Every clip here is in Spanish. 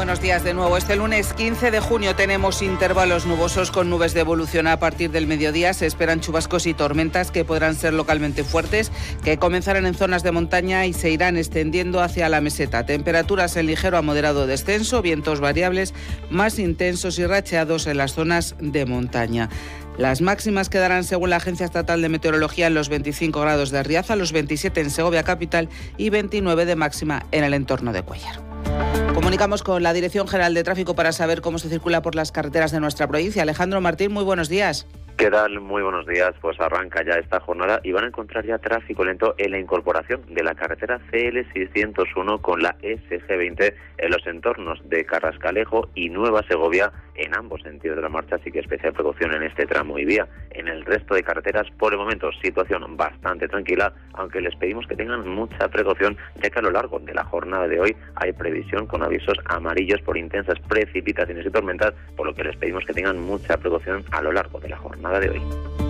buenos días de nuevo. Este lunes 15 de junio tenemos intervalos nubosos con nubes de evolución a partir del mediodía. Se esperan chubascos y tormentas que podrán ser localmente fuertes, que comenzarán en zonas de montaña y se irán extendiendo hacia la meseta. Temperaturas en ligero a moderado descenso, vientos variables más intensos y racheados en las zonas de montaña. Las máximas quedarán, según la Agencia Estatal de Meteorología, en los 25 grados de Riaza, los 27 en Segovia capital y 29 de máxima en el entorno de Cuéllar. Comunicamos con la Dirección General de Tráfico para saber cómo se circula por las carreteras de nuestra provincia. Alejandro Martín, muy buenos días. ¿Qué tal? Muy buenos días. Pues arranca ya esta jornada y van a encontrar ya tráfico lento en la incorporación de la carretera CL601 con la SG20 en los entornos de Carrascalejo y Nueva Segovia en ambos sentidos de la marcha, así que especial precaución en este tramo y vía. En el resto de carreteras, por el momento, situación bastante tranquila, aunque les pedimos que tengan mucha precaución, ya que a lo largo de la jornada de hoy hay previsión con avisos amarillos por intensas precipitaciones y tormentas, por lo que les pedimos que tengan mucha precaución a lo largo de la jornada de hoy.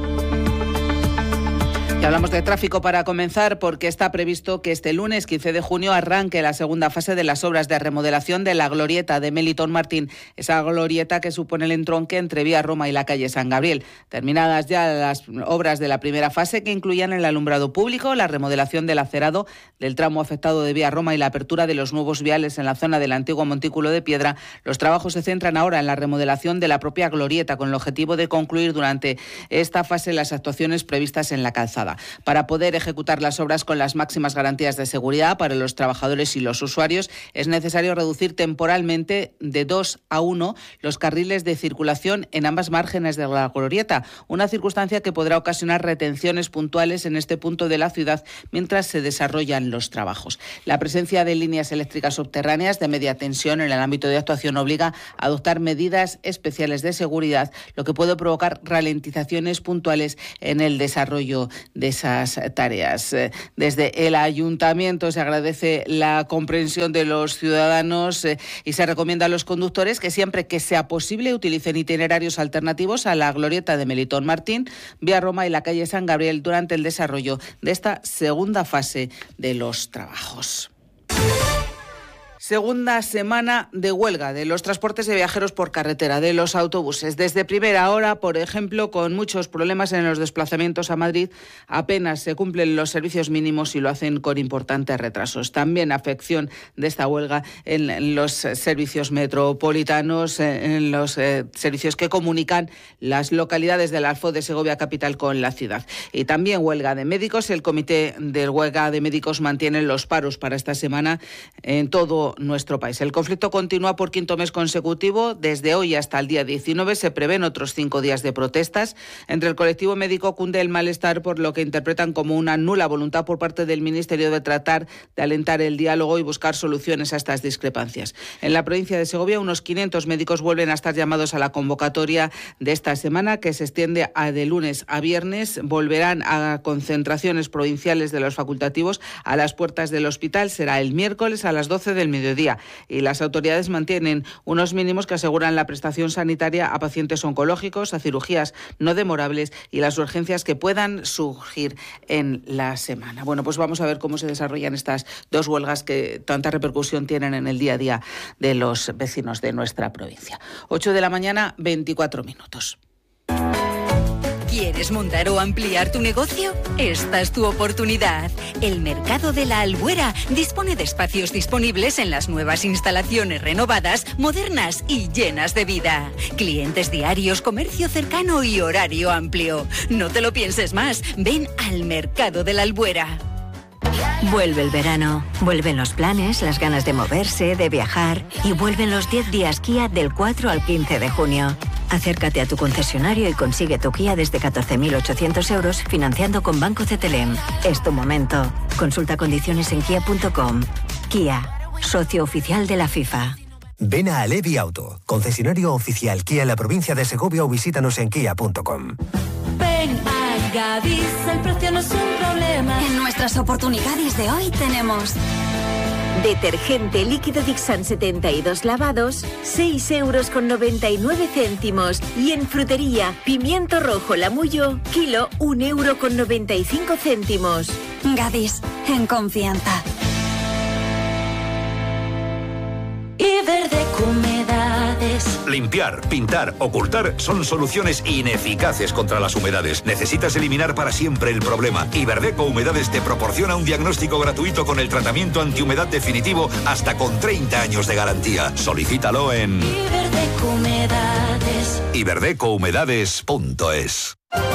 Y hablamos de tráfico para comenzar porque está previsto que este lunes 15 de junio arranque la segunda fase de las obras de remodelación de la glorieta de Melitón Martín, esa glorieta que supone el entronque entre Vía Roma y la calle San Gabriel. Terminadas ya las obras de la primera fase, que incluían el alumbrado público, la remodelación del acerado del tramo afectado de Vía Roma y la apertura de los nuevos viales en la zona del antiguo montículo de piedra, los trabajos se centran ahora en la remodelación de la propia glorieta, con el objetivo de concluir durante esta fase las actuaciones previstas en la calzada. Para poder ejecutar las obras con las máximas garantías de seguridad para los trabajadores y los usuarios, es necesario reducir temporalmente de 2 a 1 los carriles de circulación en ambas márgenes de la glorieta, una circunstancia que podrá ocasionar retenciones puntuales en este punto de la ciudad mientras se desarrollan los trabajos. La presencia de líneas eléctricas subterráneas de media tensión en el ámbito de actuación obliga a adoptar medidas especiales de seguridad, lo que puede provocar ralentizaciones puntuales en el desarrollo de esas tareas. Desde el Ayuntamiento se agradece la comprensión de los ciudadanos y se recomienda a los conductores que siempre que sea posible utilicen itinerarios alternativos a la glorieta de Melitón Martín, Vía Roma y la calle San Gabriel durante el desarrollo de esta segunda fase de los trabajos. Segunda semana de huelga de los transportes de viajeros por carretera, de los autobuses. Desde primera hora, por ejemplo, con muchos problemas en los desplazamientos a Madrid, apenas se cumplen los servicios mínimos y lo hacen con importantes retrasos. También afección de esta huelga en los servicios metropolitanos, en los servicios que comunican las localidades del Alfo de Segovia capital con la ciudad. Y también huelga de médicos. El Comité de Huelga de Médicos mantiene los paros para esta semana en todo nuestro país. El conflicto continúa por quinto mes consecutivo. Desde hoy hasta el día 19 se prevén otros 5 días de protestas. Entre el colectivo médico cunde el malestar por lo que interpretan como una nula voluntad por parte del Ministerio de tratar de alentar el diálogo y buscar soluciones a estas discrepancias. En la provincia de Segovia, unos 500 médicos vuelven a estar llamados a la convocatoria de esta semana, que se extiende de lunes a viernes. Volverán a concentraciones provinciales de los facultativos a las puertas del hospital. Será el miércoles a las 12 del mediodía y las autoridades mantienen unos mínimos que aseguran la prestación sanitaria a pacientes oncológicos, a cirugías no demorables y las urgencias que puedan surgir en la semana. Bueno, pues vamos a ver cómo se desarrollan estas dos huelgas que tanta repercusión tienen en el día a día de los vecinos de nuestra provincia. 8 de la mañana, 24 minutos. ¿Quieres montar o ampliar tu negocio? Esta es tu oportunidad. El Mercado de la Albuera dispone de espacios disponibles en las nuevas instalaciones renovadas, modernas y llenas de vida. Clientes diarios, comercio cercano y horario amplio. No te lo pienses más. Ven al Mercado de la Albuera. Vuelve el verano, vuelven los planes, las ganas de moverse, de viajar y vuelven los 10 días Kia del 4 al 15 de junio. Acércate a tu concesionario y consigue tu Kia desde 14.800 euros financiando con Banco CTLM. Es tu momento. Consulta condiciones en kia.com. Kia, socio oficial de la FIFA. Ven a Alevi Auto, concesionario oficial Kia en la provincia de Segovia o visítanos en kia.com. Ven a Gadis, el precio no es un problema. En nuestras oportunidades de hoy tenemos detergente líquido Dixan 72 lavados, 6,99 €. Y en frutería, pimiento rojo Lamullo, kilo, 1,95 €. Gadis, en confianza. Y verde cum Limpiar, pintar, ocultar son soluciones ineficaces contra las humedades. Necesitas eliminar para siempre el problema. Iberdeco Humedades te proporciona un diagnóstico gratuito con el tratamiento antihumedad definitivo hasta con 30 años de garantía. Solicítalo en Iberdeco Humedades. iberdecohumedades.es.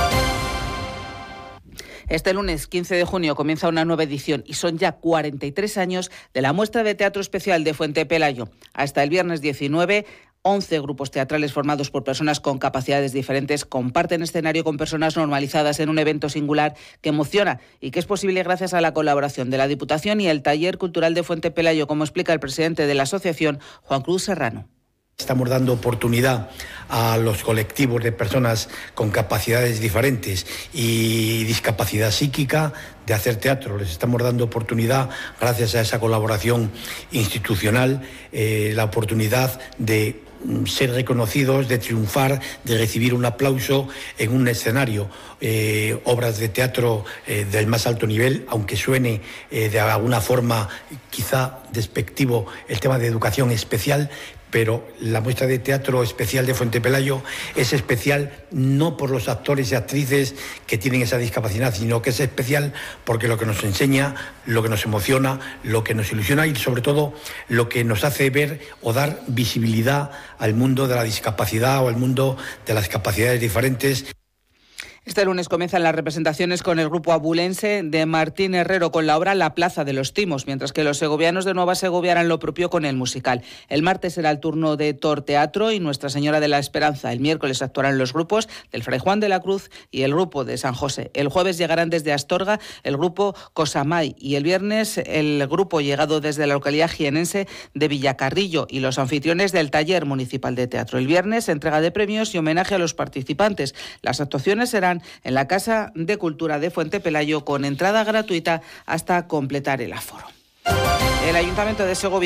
Este lunes 15 de junio comienza una nueva edición y son ya 43 años de la muestra de teatro especial de Fuente Pelayo. Hasta el viernes 19, 11 grupos teatrales formados por personas con capacidades diferentes comparten escenario con personas normalizadas en un evento singular que emociona y que es posible gracias a la colaboración de la Diputación y el Taller Cultural de Fuente Pelayo, como explica el presidente de la asociación, Juan Cruz Serrano. Estamos dando oportunidad a los colectivos de personas con capacidades diferentes y discapacidad psíquica de hacer teatro. Les estamos dando oportunidad, gracias a esa colaboración institucional, la oportunidad de ser reconocidos, de triunfar, de recibir un aplauso en un escenario. Obras de teatro del más alto nivel, aunque suene de alguna forma quizá despectivo el tema de educación especial, pero la muestra de teatro especial de Fuente Pelayo es especial no por los actores y actrices que tienen esa discapacidad, sino que es especial porque lo que nos enseña, lo que nos emociona, lo que nos ilusiona y sobre todo lo que nos hace ver o dar visibilidad al mundo de la discapacidad o al mundo de las capacidades diferentes. Este lunes comienzan las representaciones con el grupo abulense de Martín Herrero con la obra La Plaza de los Timos, mientras que los segovianos de Nueva Segovia harán lo propio con el musical. El martes será el turno de Tor Teatro y Nuestra Señora de la Esperanza. El miércoles actuarán los grupos del Fray Juan de la Cruz y el grupo de San José. El jueves llegarán desde Astorga el grupo Cosamay y el viernes el grupo llegado desde la localidad jienense de Villacarrillo y los anfitriones del Taller Municipal de Teatro. El viernes entrega de premios y homenaje a los participantes. Las actuaciones serán en la Casa de Cultura de Fuente Pelayo con entrada gratuita hasta completar el aforo. El Ayuntamiento de Segovia